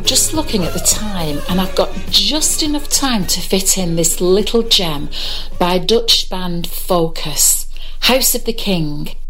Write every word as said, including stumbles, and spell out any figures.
just looking at the time, and I've got just enough time to fit in this little gem by Dutch band Focus, House of the King.